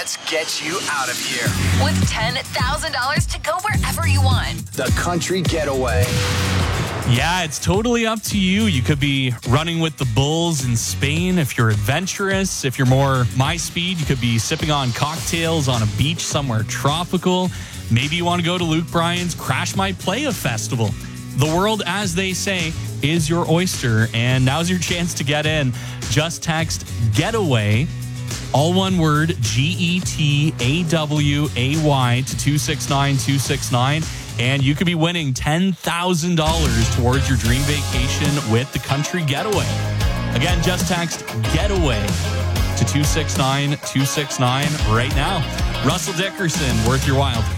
Let's get you out of here. With $10,000 to go wherever you want. The Country Getaway. Yeah, it's totally up to you. You could be running with the bulls in Spain if you're adventurous. If you're more my speed, you could be sipping on cocktails on a beach somewhere tropical. Maybe you want to go to Luke Bryan's Crash My Playa Festival. The world, as they say, is your oyster, and now's your chance to get in. Just text GETAWAY, all one word, GETAWAY to 269-269. And you could be winning $10,000 towards your dream vacation with the Country Getaway. Again, just text GETAWAY to 269-269 right now. Russell Dickerson, Worth Your While.